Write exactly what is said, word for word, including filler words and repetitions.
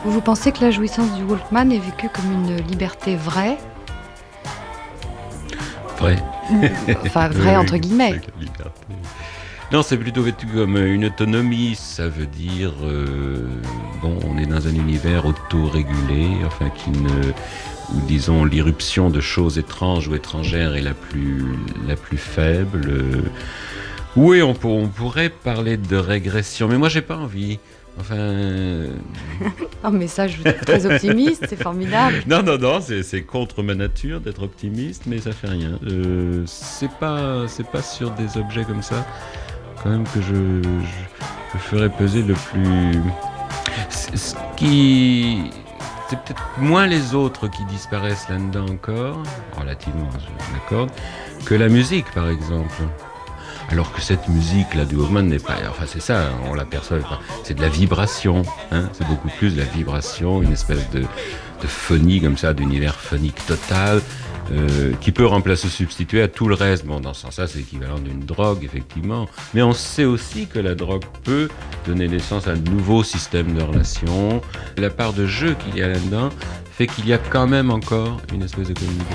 Vous pensez que la jouissance du Walkman est vécue comme une liberté vraie? Vrai. Enfin, vraie entre guillemets. Non, c'est plutôt vécu comme une autonomie. Ça veut dire, euh, bon, on est dans un univers autorégulé, enfin, qui ne, où, disons, l'irruption de choses étranges ou étrangères est la plus, la plus faible. Oui, on, pour, on pourrait parler de régression, mais moi, j'ai pas envie. Enfin. Un message très optimiste, c'est formidable. Non, non, non, c'est, c'est contre ma nature d'être optimiste, mais ça fait rien. Euh, c'est pas, c'est pas sur des objets comme ça, quand même, que je, je, je ferais peser le plus. C'est, ce qui, c'est peut-être moins les autres qui disparaissent là-dedans encore, relativement, je m'accorde, que la musique, par exemple. Alors que cette musique-là du Walkman n'est pas... Enfin, c'est ça, on l'aperçoit pas. C'est de la vibration, hein, c'est beaucoup plus de la vibration, une espèce de, de phonie comme ça, d'univers phonique total, euh, qui peut remplacer, substituer à tout le reste. Bon, dans ce sens-là, c'est l'équivalent d'une drogue, effectivement. Mais on sait aussi que la drogue peut donner naissance à de nouveaux systèmes de relations. La part de jeu qu'il y a là-dedans fait qu'il y a quand même encore une espèce de communication.